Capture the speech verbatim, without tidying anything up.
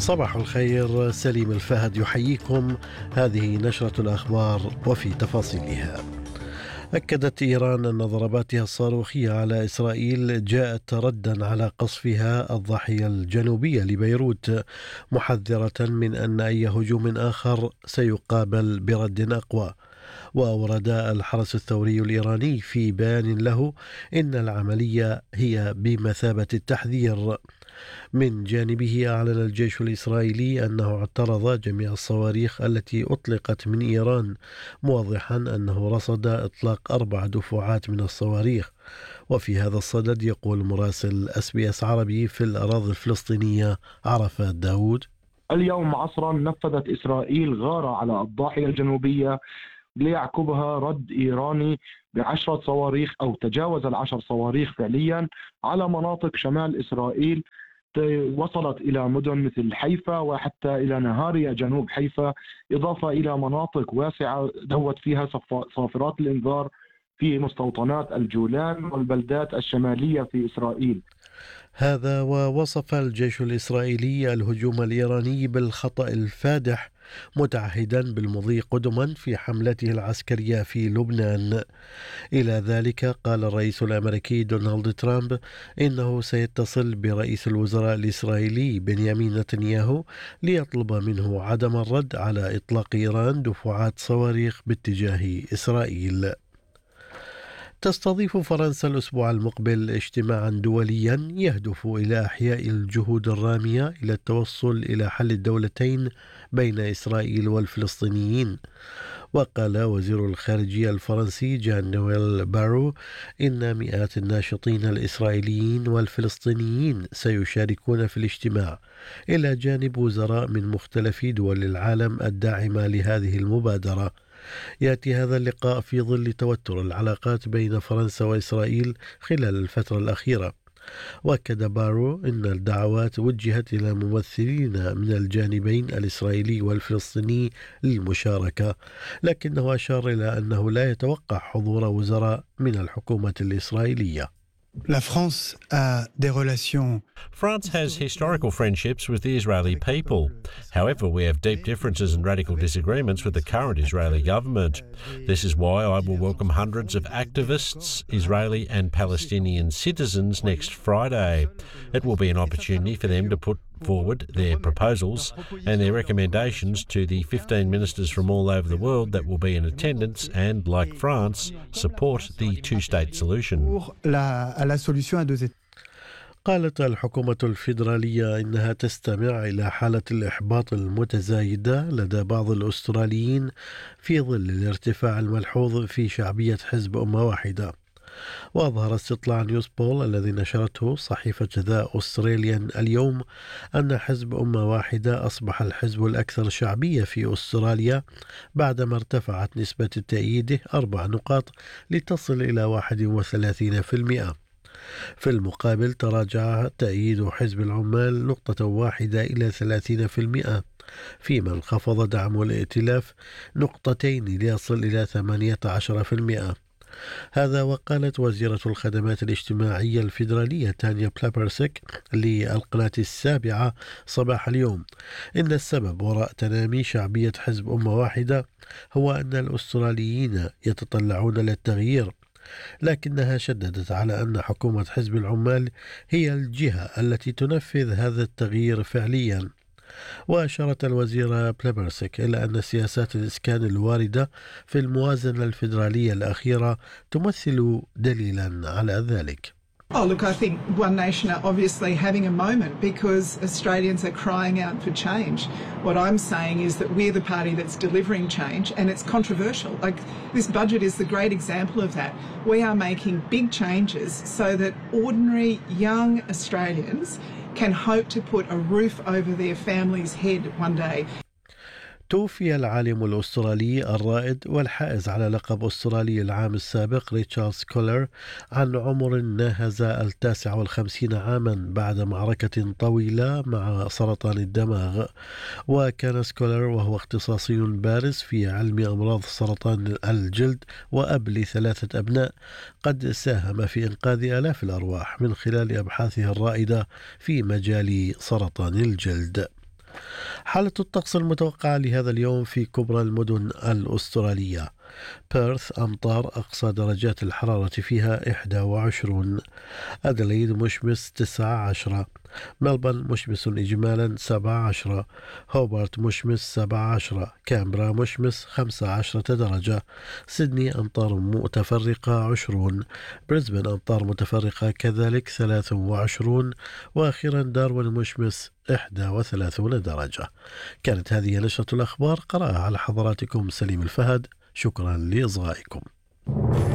صباح الخير. سليم الفهد يحييكم. هذه نشرة الأخبار وفي تفاصيلها. أكدت إيران أن ضرباتها الصاروخية على إسرائيل جاءت ردا على قصفها الضاحية الجنوبية لبيروت، محذرة من أن أي هجوم آخر سيقابل برد أقوى. وأورد الحرس الثوري الإيراني في بيان له إن العملية هي بمثابة التحذير. من جانبه أعلن الجيش الإسرائيلي أنه اعترض جميع الصواريخ التي أطلقت من إيران، موضحا أنه رصد إطلاق أربع دفعات من الصواريخ. وفي هذا الصدد يقول مراسل اس بي اس عربي في الأراضي الفلسطينية عرفات داود: اليوم عصرا نفذت إسرائيل غارة على الضاحية الجنوبية ليعقبها رد إيراني بعشرة صواريخ أو تجاوز العشر صواريخ فعليا على مناطق شمال إسرائيل، وصلت إلى مدن مثل حيفا وحتى إلى نهاريا جنوب حيفا، إضافة إلى مناطق واسعة دوت فيها صافرات الإنذار في مستوطنات الجولان والبلدات الشمالية في إسرائيل. هذا ووصف الجيش الإسرائيلي الهجوم الإيراني بالخطأ الفادح، متعهدا بالمضي قدما في حملته العسكرية في لبنان. إلى ذلك قال الرئيس الأمريكي دونالد ترامب إنه سيتصل برئيس الوزراء الإسرائيلي بنيامين نتنياهو ليطلب منه عدم الرد على إطلاق إيران دفعات صواريخ باتجاه إسرائيل. تستضيف فرنسا الأسبوع المقبل اجتماعا دوليا يهدف إلى إحياء الجهود الرامية إلى التوصل إلى حل الدولتين بين إسرائيل والفلسطينيين. وقال وزير الخارجية الفرنسي جان نويل بارو إن مئات الناشطين الإسرائيليين والفلسطينيين سيشاركون في الاجتماع، إلى جانب وزراء من مختلف دول العالم الداعمة لهذه المبادرة. يأتي هذا اللقاء في ظل توتر العلاقات بين فرنسا وإسرائيل خلال الفترة الأخيرة. وأكد بارو أن الدعوات وجهت إلى ممثلين من الجانبين الإسرائيلي والفلسطيني للمشاركة، لكنه أشار إلى أنه لا يتوقع حضور وزراء من الحكومة الإسرائيلية. La France a des relations. France has historical friendships with the Israeli people. However, we have deep differences and radical disagreements with the current Israeli government. This is why I will welcome hundreds of activists, Israeli and Palestinian citizens next Friday. It will be an opportunity for them to put forward their proposals and their recommendations to the fifteen ministers from all over the world that will be in attendance and, like France, support the two-state solution. قالت الحكومة الفيدرالية إنها تستمع إلى حالة الإحباط المتزايدة لدى بعض الأستراليين في ظل الارتفاع الملحوظ في شعبية حزب أمة واحدة. وأظهر استطلاع نيوز بول الذي نشرته صحيفة ذا أستراليان اليوم أن حزب أمة واحدة أصبح الحزب الأكثر شعبية في أستراليا بعدما ارتفعت نسبة تأييده أربع نقاط لتصل إلى واحد وثلاثين بالمئة. في المقابل تراجع تأييد حزب العمال نقطة واحدة إلى ثلاثين بالمئة، فيما انخفض دعم الائتلاف نقطتين ليصل إلى ثمانية عشر بالمئة. هذا وقالت وزيرة الخدمات الاجتماعية الفيدرالية تانيا بلابرسك للقناة السابعة صباح اليوم إن السبب وراء تنامي شعبية حزب أمة واحدة هو أن الأستراليين يتطلعون للتغيير، لكنها شددت على أن حكومة حزب العمال هي الجهة التي تنفذ هذا التغيير فعليا. وأشارت الوزيرة بلابرسك إلى أن سياسات الإسكان الواردة في الموازنة الفيدرالية الأخيرة تمثل دليلا على ذلك. Oh, look, I think One Nation are obviously having a moment because Australians are crying out for change. What I'm saying is that we're the party that's delivering change, and it's controversial. Like, this budget is the great example of that. We are making big changes so that ordinary young Australians can hope to put a roof over their family's head one day. توفي العالم الأسترالي الرائد والحائز على لقب أسترالي العام السابق ريتشارد سكولر عن عمر ناهز التاسع والخمسين عاما بعد معركة طويلة مع سرطان الدماغ. وكان سكولر وهو اختصاصي بارز في علم أمراض سرطان الجلد وأب لثلاثة أبناء قد ساهم في إنقاذ آلاف الأرواح من خلال أبحاثه الرائدة في مجال سرطان الجلد. حالة الطقس المتوقعة لهذا اليوم في كبرى المدن الأسترالية: بيرث أمطار أقصى درجات الحرارة فيها إحدى وعشرين، أدليد مشمس تسعة عشر، ملبورن مشمس إجمالا سبعة عشر، هوبارت مشمس سبعة عشر، كامبرا مشمس خمسة عشر درجة، سيدني أمطار متفرقة عشرون، بريسبن أمطار متفرقة كذلك ثلاثة وعشرون، وأخيرا داروين مشمس إحدى وثلاثين درجة. كانت هذه نشرة الأخبار، قرأها على حضراتكم سليم الفهد. شكرا لإصغائكم.